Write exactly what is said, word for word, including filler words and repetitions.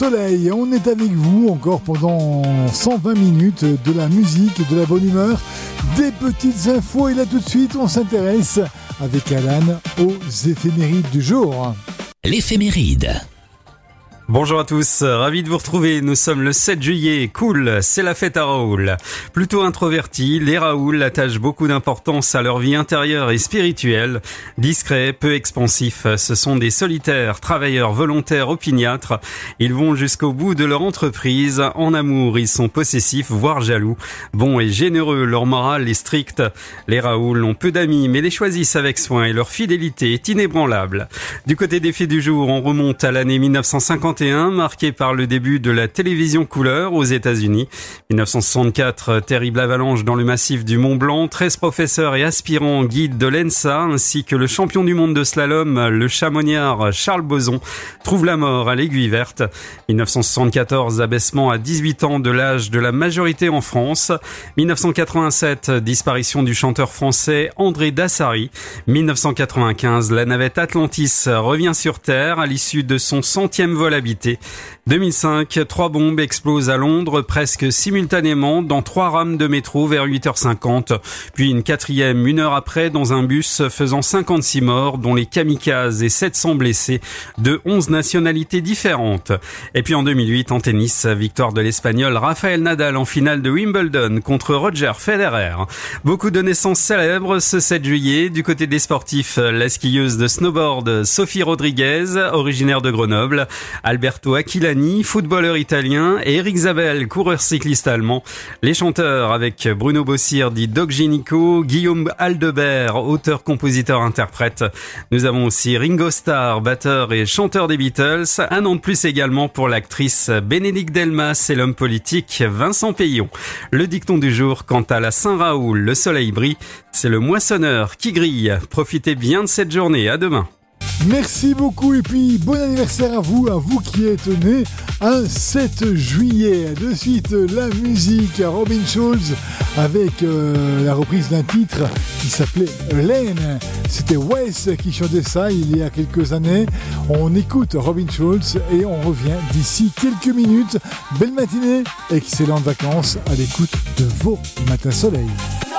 Soleil, on est avec vous encore pendant cent vingt minutes, de la musique, de la bonne humeur, des petites infos et là tout de suite on s'intéresse avec Alan aux éphémérides du jour. L'éphéméride. Bonjour à tous, ravi de vous retrouver. Nous sommes le sept juillet. Cool, c'est la fête à Raoul. Plutôt introvertis, les Raoul attachent beaucoup d'importance à leur vie intérieure et spirituelle. Discrets, peu expansifs, ce sont des solitaires, travailleurs volontaires opiniâtres. Ils vont jusqu'au bout de leur entreprise. En amour, ils sont possessifs, voire jaloux. Bons et généreux, leur morale est stricte. Les Raoul ont peu d'amis, mais les choisissent avec soin et leur fidélité est inébranlable. Du côté des faits du jour, on remonte à l'année mille neuf cent cinquante et un, marqué par le début de la télévision couleur aux États-Unis. mille neuf cent soixante-quatre, terrible avalanche dans le massif du Mont Blanc. treize professeurs et aspirants guides de l'E N S A, ainsi que le champion du monde de slalom, le chamonniard Charles Boson, trouvent la mort à l'Aiguille Verte. mille neuf cent soixante-quatorze, abaissement à dix-huit ans de l'âge de la majorité en France. mille neuf cent quatre-vingt-sept, disparition du chanteur français André Dassary. mille neuf cent quatre-vingt-quinze, la navette Atlantis revient sur Terre à l'issue de son centième vol habité. deux mille cinq, trois bombes explosent à Londres presque simultanément dans trois rames de métro vers huit heures cinquante, puis une quatrième une heure après dans un bus faisant cinquante-six morts, dont les kamikazes et sept cents blessés de onze nationalités différentes. Et puis en deux mille huit, en tennis, victoire de l'Espagnol Rafael Nadal en finale de Wimbledon contre Roger Federer. Beaucoup de naissances célèbres ce sept juillet. Du côté des sportifs, la skieuse de snowboard Sophie Rodriguez, originaire de Grenoble, Alberto Aquilani, footballeur italien, et Eric Zabel, coureur cycliste allemand. Les chanteurs avec Bruno Bossir dit Doc Gynéco, Guillaume Aldebert, auteur, compositeur, interprète. Nous avons aussi Ringo Starr, batteur et chanteur des Beatles. Un an de plus également pour l'actrice Bénédicte Delmas et l'homme politique Vincent Peillon. Le dicton du jour, quant à la Saint-Raoul, le soleil brille, c'est le moissonneur qui grille. Profitez bien de cette journée, à demain. Merci beaucoup et puis bon anniversaire à vous, à vous qui êtes nés un sept juillet. De suite, la musique, Robin Schulz avec euh, la reprise d'un titre qui s'appelait Lane. C'était Wes qui chantait ça il y a quelques années. On écoute Robin Schulz et on revient d'ici quelques minutes. Belle matinée, excellentes vacances à l'écoute de vos Matins Soleil.